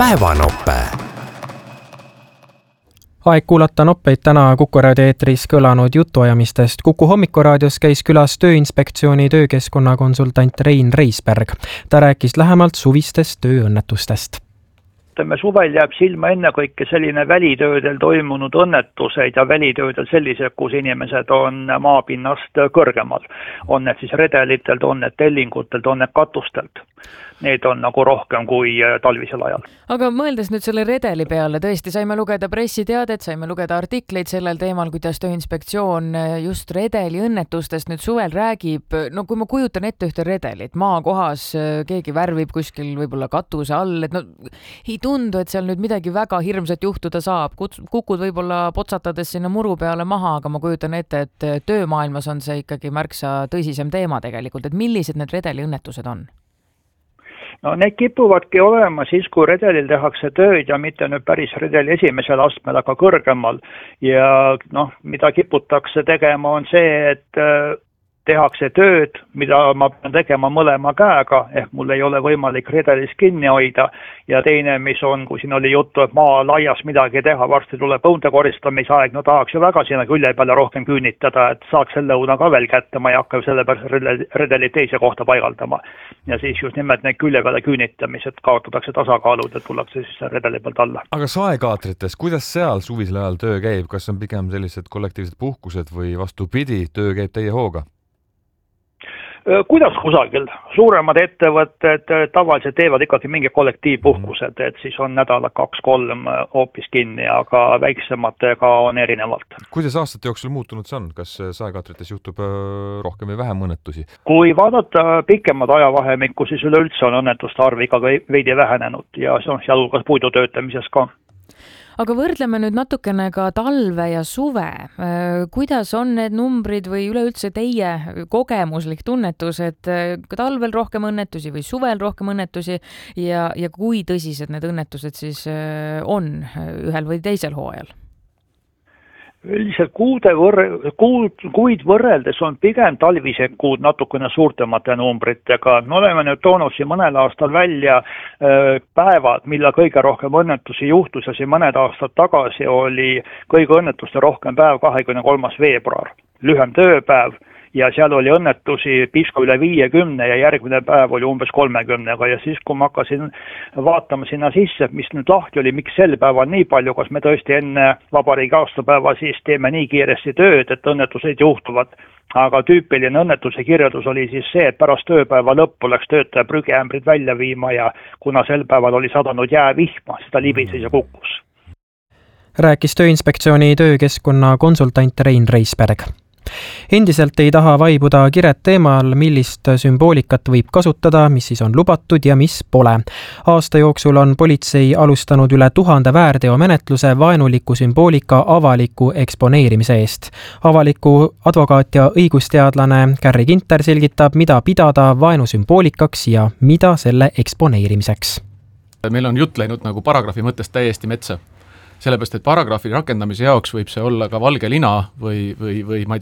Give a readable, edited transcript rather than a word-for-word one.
päevanope. Aeg kuulata noppeid täna Kuku raadio eetris kõlanud jutuajamistest. Kuku hommikuraadios käis külas Tööinspektsiooni töökeskkonna konsultant Rein Reisberg. Ta rääkis lähemalt suvistest tööõnnetustest. Suvel jääb silma ennekõike selline välitöödel toimunud õnnetused ja välitöödel sellised, kus inimesed on maapinnast kõrgemal. On need siis redelitelt, on need tellingutelt, on need katustelt. Need on nagu rohkem kui talvisel ajal. Aga mõeldes nüüd selle redeli peale, tõesti saime lugeda pressiteadet, saime lugeda artikleid sellel teemal, kuidas Tööinspektsioon just redeli õnnetustest nüüd suvel räägib. No kui ma kujutan ette ühte redelit, maakohas keegi värvib kuskil võib-olla katuse all, et no ei tundu, et seal nüüd midagi väga hirmsat juhtuda saab. Kukud võib-olla potsatades sinna muru peale maha, aga ma kujutan ette, et töömaailmas on see ikkagi märksa tõsisem teema tegelikult, et millised need redeli õnnetused on? No need kipuvadki olema siis, kui redelil tehakse tööd ja mitte nüüd päris redeli esimesel astmel, aga kõrgemal. Ja mida kiputakse tegema on see, et tehakse tööd, mida ma pean tegema mõlema käega, ehk mul ei ole võimalik redelis kinni hoida. Ja teine, mis on, kui siin oli juttu, et maa laias midagi teha, varsti tuleb õunte koristamisaeg, no tahaks ju väga sinna külje peale rohkem küünitada, et saaks selle õuna ka veel kätte, ma ei hakka ju selle pärast redeli teise kohta paigaldama. Ja siis just nimelt need külje peale küünitamised kaotatakse tasakaalud ja tullakse siis redeli pealt alla. Aga saekaatrites, kuidas seal suvisel ajal töö käib? Kas on pigem sellised kollektiivsed puhkused või vastupidi, töö käib teie hooga? Kuidas kusagil? Suuremad ettevõtted tavaliselt teevad ikkagi mingi kollektiivpuhkused, et siis on nädala 2-3 hoopis kinni, aga väiksematega on erinevalt. Kuidas aastate jooksul muutunud see on? Kas saekaatrites juhtub rohkem või vähem õnnetusi? Kui vaadata pikemad ajavahemikku, siis üleüldse on õnnetuste arv ikkagi veidi vähenenud ja see on sealhulgas puidu töötamises ka. Aga võrdleme nüüd natukene ka talve ja suve. Kuidas on need numbrid või üleüldse teie kogemuslik tunnetus, et talvel rohkem õnnetusi või suvel rohkem õnnetusi ja kui tõsised need õnnetused siis on ühel või teisel hooajal? Üldiselt kuid võrreldes on pigem talvised kuud natukene suurtemate numbritega. Me oleme nüüd toonud siin mõnel aastal välja päevad, mille kõige rohkem õnnetusi juhtus ja siin mõned aastad tagasi oli kõige õnnetuste rohkem päev 23. veebruar, lühem tööpäev. Ja seal oli õnnetusi pisku üle 50 ja järgmine päev oli umbes 30. Ja siis, kui ma hakkasin vaatama sinna sisse, mis nüüd lahti oli, miks sel päeval nii palju, kas me tõesti enne vabariigi aastapäeva siis teeme nii kiiresti tööd, et õnnetused juhtuvad. Aga tüüpiline õnnetuse kirjeldus oli siis see, et pärast tööpäeva lõppu läks töötaja prügiämbrid välja viima ja kuna sel päeval oli sadanud jäävihma, seda libises ja kukkus. Rääkis Tööinspektsiooni töökeskkonna konsultant Rein Reisberg. Endiselt ei taha vaibuda kiret teemal, millist sümboolikat võib kasutada, mis siis on lubatud ja mis pole. Aasta jooksul on politsei alustanud üle 1000 väärteomenetluse vaenuliku sümboolika avaliku eksponeerimise eest. Avaliku advokaat ja õigusteadlane Kärri Kinter selgitab, mida pidada vaenusümboolikaks ja mida selle eksponeerimiseks. Meil on jutt läinud nagu paragrahvi mõttest täiesti metsa. Sellepärast, et paragrahvi rakendamise jaoks võib see olla ka valge lina või ma ei